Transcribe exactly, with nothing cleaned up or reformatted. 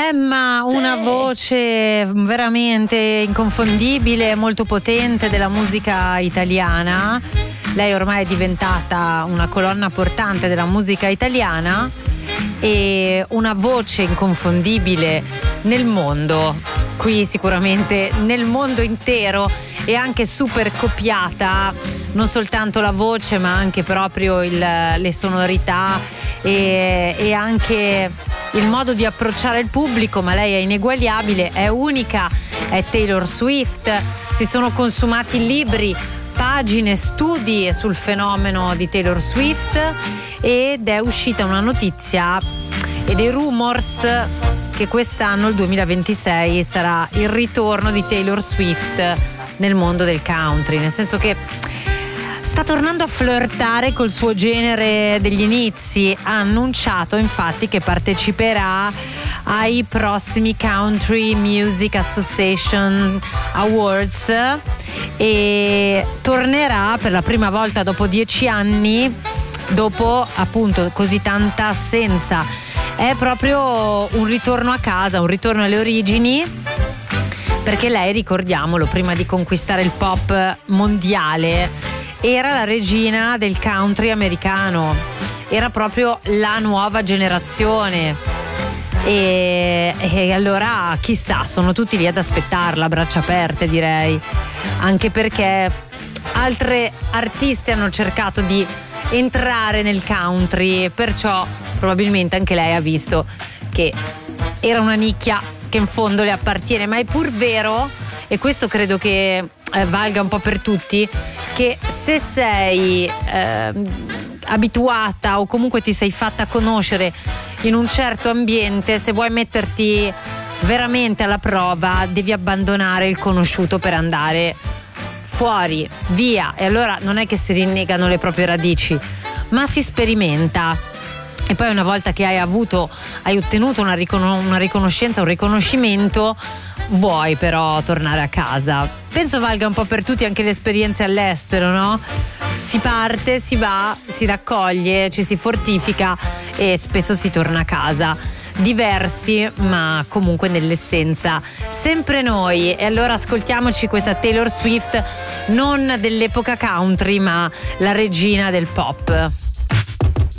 Emma, una Sì. voce veramente inconfondibile, molto potente della musica italiana. Lei ormai è diventata una colonna portante della musica italiana e una voce inconfondibile nel mondo, qui sicuramente nel mondo intero, e anche super copiata, non soltanto la voce ma anche proprio il, le sonorità e, e anche il modo di approcciare il pubblico, ma lei è ineguagliabile, è unica, è Taylor Swift. Si sono consumati libri, pagine, studi sul fenomeno di Taylor Swift ed è uscita una notizia e dei rumors che quest'anno, il duemilaventisei, sarà il ritorno di Taylor Swift nel mondo del country, nel senso che sta tornando a flirtare col suo genere degli inizi. Ha annunciato infatti che parteciperà ai prossimi Country Music Association Awards e tornerà per la prima volta dopo dieci anni, dopo appunto così tanta assenza. È proprio un ritorno a casa, un ritorno alle origini, perché lei, ricordiamolo, prima di conquistare il pop mondiale era la regina del country americano, era proprio la nuova generazione e, e allora chissà, sono tutti lì ad aspettarla a braccia aperte, direi, anche perché altre artiste hanno cercato di entrare nel country, perciò probabilmente anche lei ha visto che era una nicchia che in fondo le appartiene, ma è pur vero, e questo credo che eh, valga un po' per tutti, che se sei eh, abituata o comunque ti sei fatta conoscere in un certo ambiente, se vuoi metterti veramente alla prova devi abbandonare il conosciuto per andare fuori, via, e allora non è che si rinnegano le proprie radici, ma si sperimenta. E poi una volta che hai avuto, hai ottenuto una, riconos- una riconoscenza, un riconoscimento, vuoi però tornare a casa. Penso valga un po' per tutti anche le esperienze all'estero, no? Si parte, si va, si raccoglie, ci si fortifica e spesso si torna a casa. Diversi, ma comunque nell'essenza sempre noi. E allora ascoltiamoci questa Taylor Swift, non dell'epoca country, ma la regina del pop.